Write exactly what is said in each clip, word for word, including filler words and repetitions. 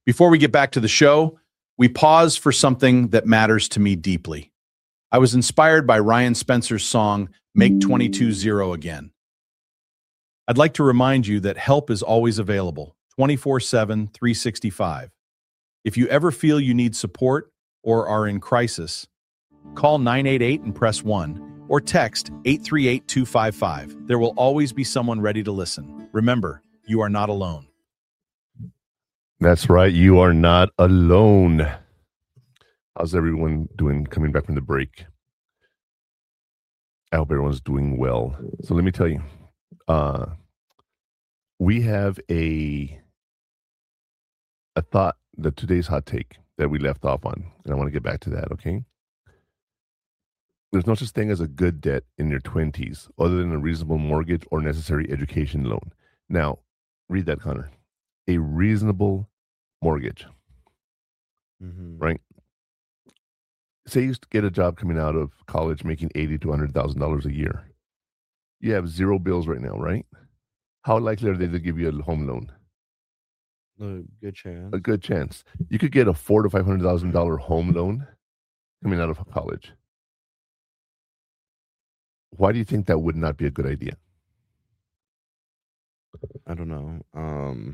Before we get back to the show, we pause for something that matters to me deeply. I was inspired by Ryan Spencer's song, Make twenty-two zero Again. I'd like to remind you that help is always available, twenty-four seven, three sixty-five. If you ever feel you need support or are in crisis, call nine eight eight and press one or text eight three eight, two five five. There will always be someone ready to listen. Remember, you are not alone. That's right. You are not alone. How's everyone doing coming back from the break? I hope everyone's doing well. So let me tell you, uh, we have a a thought, that today's hot take that we left off on, and I want to get back to that, okay? There's no such thing as a good debt in your twenties other than a reasonable mortgage or necessary education loan. Now, read that, Connor. A reasonable mortgage, mm-hmm. right? Say you get a job coming out of college making eighty thousand to one hundred thousand dollars a year. You have zero bills right now, right? How likely are they to give you a home loan? A good chance. A good chance. You could get a four to five hundred thousand dollar home loan coming out of college. Why do you think that would not be a good idea? I don't know. Um,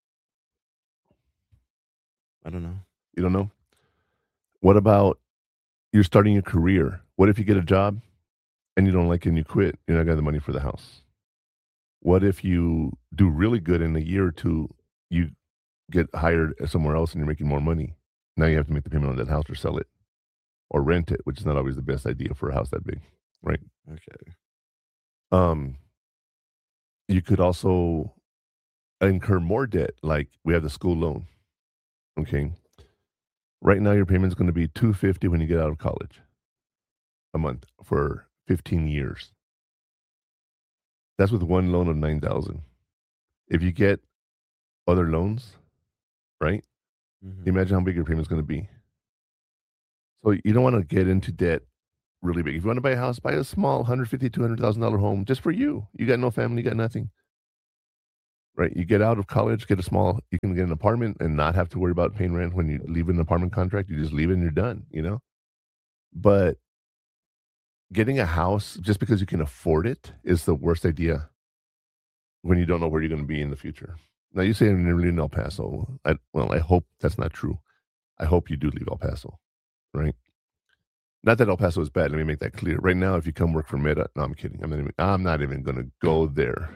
I don't know. You don't know? What about you're starting your career? What if you get a job and you don't like it and you quit? You're not going to have the money for the house. What if you do really good in a year or two, you get hired somewhere else and you're making more money? Now you have to make the payment on that house or sell it or rent it, which is not always the best idea for a house that big, right? Okay. Um, you could also incur more debt, like we have the school loan. Okay. Right now, your payment is going to be two hundred fifty dollars when you get out of college a month for fifteen years. That's with one loan of nine thousand dollars. If you get other loans, right? Mm-hmm. Imagine how big your payment is going to be. So you don't want to get into debt really big. If you want to buy a house, buy a small one hundred fifty thousand dollars, two hundred thousand dollars home just for you. You got no family, you got nothing. Right? You get out of college, get a small, you can get an apartment and not have to worry about paying rent when you leave an apartment contract. You just leave it and you're done, you know? But getting a house just because you can afford it is the worst idea when you don't know where you're going to be in the future. Now, you say you're living in El Paso. I, well, I hope that's not true. I hope you do leave El Paso, right? Not that El Paso is bad. Let me make that clear. Right now, if you come work for Meta, no, I'm kidding. I'm not even, I'm not even going to go there.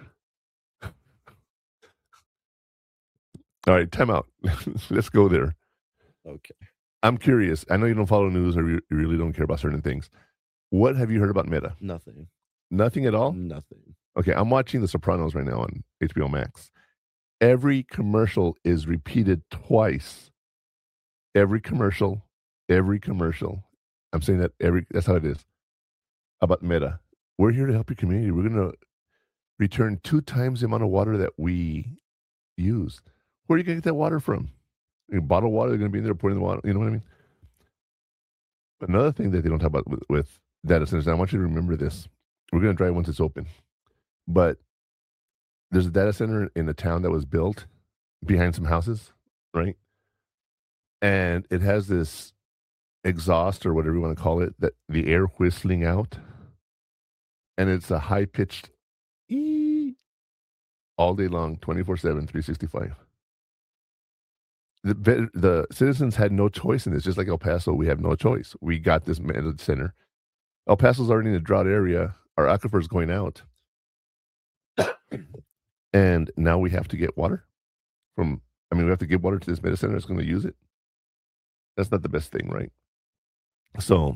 All right, time out. Let's go there. Okay. I'm curious. I know you don't follow news or you really don't care about certain things. What have you heard about Meta? Nothing. Nothing at all? Nothing. Okay, I'm watching The Sopranos right now on H B O Max. Every commercial is repeated twice. Every commercial, every commercial. I'm saying that every, that's how it is. About Meta. We're here to help your community. We're going to return two times the amount of water that we use. Where are you going to get that water from? You know, bottled water, they're going to be in there pouring the water. You know what I mean? Another thing that they don't talk about with, with data centers, and I want you to remember this. We're going to drive once it's open. But there's a data center in a town that was built behind some houses, right? And it has this exhaust or whatever you want to call it, that the air whistling out. And it's a high-pitched ee all day long, twenty-four seven, three sixty-five. The, the citizens had no choice in this. Just like El Paso, we have no choice. We got this Meta center. El Paso's already in a drought area. Our aquifer's going out. And now we have to get water from, I mean, we have to give water to this Meta center that's going to use it. That's not the best thing, right? So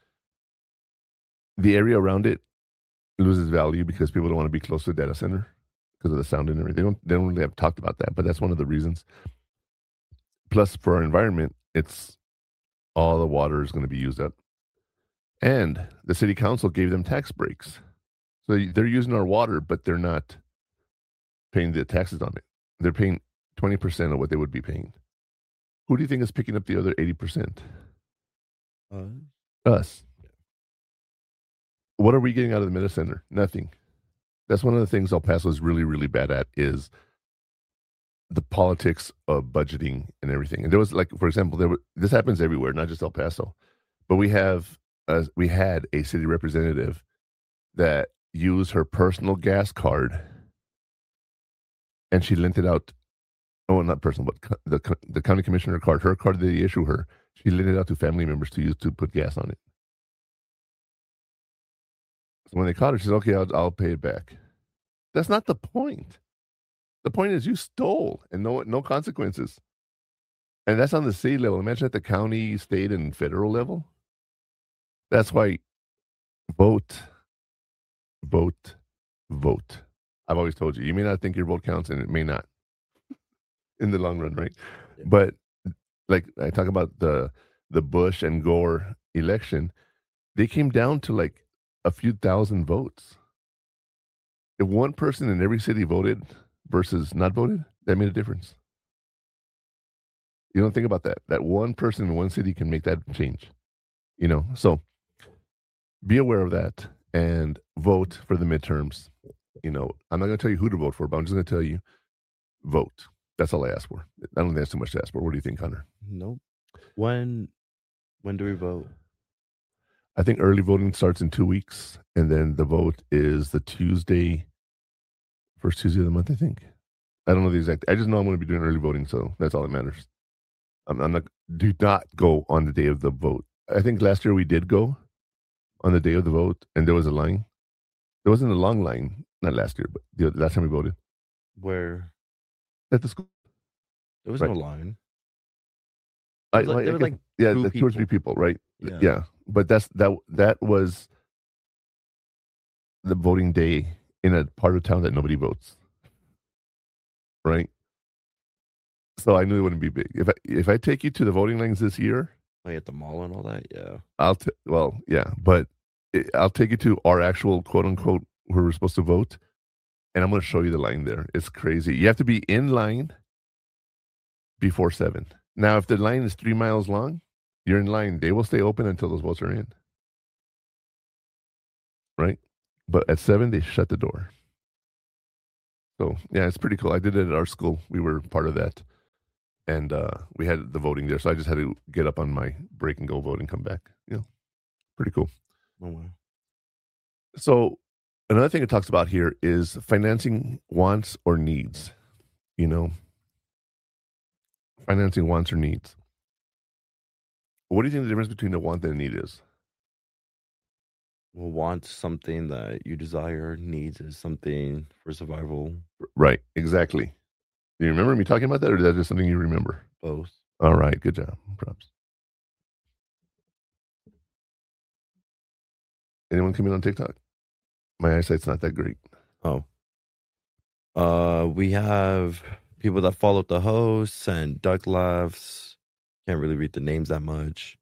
the area around it loses value because people don't want to be close to a data center because of the sound and everything. They don't, they don't really have talked about that, but that's one of the reasons. Plus, for our environment, it's all the water is going to be used up. And the city council gave them tax breaks. So they're using our water, but they're not paying the taxes on it. They're paying twenty percent of what they would be paying. Who do you think is picking up the other eighty percent? Uh, Us. What are we getting out of the Meta Center? Nothing. That's one of the things El Paso is really, really bad at is the politics of budgeting and everything. And there was like, for example, there were, this happens everywhere, not just El Paso, but we have uh, we had a city representative that used her personal gas card, and she lent it out. Oh, not personal, but co- the co- the county commissioner card, her card that they issue her, she lent it out to family members to use to put gas on it. So when they caught her, she said, "Okay, I'll, I'll pay it back." That's not the point. The point is you stole and no no consequences. And that's on the city level. Imagine at the county, state, and federal level. That's why vote, vote, vote. I've always told you, you may not think your vote counts, and it may not in the long run, right? Yeah. But like I talk about the the Bush and Gore election, they came down to like a few thousand votes. If one person in every city voted versus not voted, that made a difference. You don't think about that. That one person in one city can make that change. You know, so be aware of that and vote for the midterms. You know, I'm not going to tell you who to vote for, but I'm just going to tell you, vote. That's all I ask for. I don't think that's too much to ask for. What do you think, Hunter? Nope. When when do we vote? I think early voting starts in two weeks, and then the vote is the Tuesday, first Tuesday of the month, I think. I don't know the exact. I just know I'm going to be doing early voting, so that's all that matters. I'm, I'm not. Do not go on the day of the vote. I think last year we did go on the day of the vote, and there was a line. There wasn't a long line, not last year, but the last time we voted Where at the school. there was Right. no line. I, was like- I there was guess- like yeah, two the two or three people. people, right? Yeah. Yeah, but that's that. That was the voting day in a part of town that nobody votes, right? So I knew it wouldn't be big. If I if I take you to the voting lines this year, Like at the mall and all that. Yeah. I'll t- well, yeah, but it, I'll take you to our actual quote unquote where we're supposed to vote, and I'm going to show you the line there. It's crazy. You have to be in line before seven. Now, if the line is three miles long, you're in line. They will stay open until those votes are in, right? But at seven, they shut the door. So yeah, it's pretty cool. I did it at our school. We were part of that, and uh, we had the voting there. So I just had to get up on my break and go vote and come back. You know, pretty cool. Oh, wow. So another thing it talks about here is financing wants or needs. You know, financing wants or needs. What do you think the difference between a want and a need is? Well, wants something that you desire. Needs is something for survival. Right, exactly. Do you remember me talking about that, or is that just something you remember? Both. All right, good job. Props. Anyone coming on TikTok? My eyesight's not that great. Oh. Uh, we have people that followed the hosts and duck laughs. Can't really read the names that much.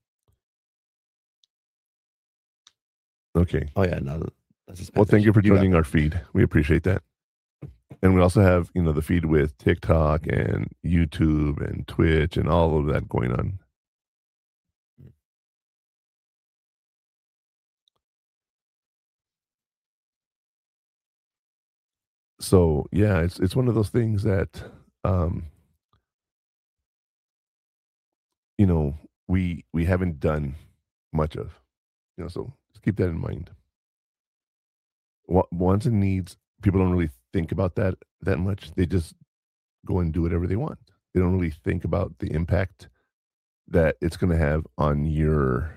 Okay. Oh yeah, no. That's in Well, thank Spanish. you for got joining it. our feed. We appreciate that. And we also have, you know, the feed with TikTok and YouTube and Twitch and all of that going on. So yeah, it's it's one of those things that um you know we we haven't done much of. You know, so just keep that in mind. Wa- Wants and needs, people don't really think about that that much. They just go and do whatever they want. They don't really think about the impact that it's going to have on your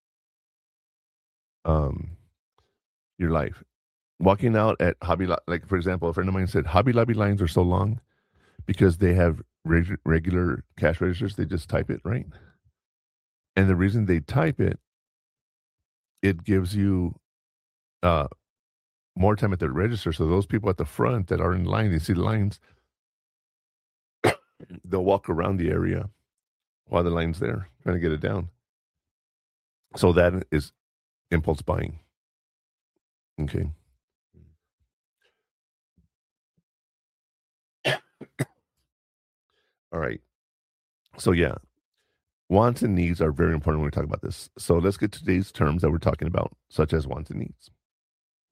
um your life. Walking out at Hobby Lobby, like for example, a friend of mine said Hobby Lobby lines are so long because they have reg- regular cash registers. They just type it, right? And the reason they type it, it gives you uh more time at the register. So those people at the front that are in line, they see the lines, they'll walk around the area while the line's there, trying to get it down. So that is impulse buying. Okay. All right. So yeah, wants and needs are very important when we talk about this. So let's get to today's terms that we're talking about, such as wants and needs.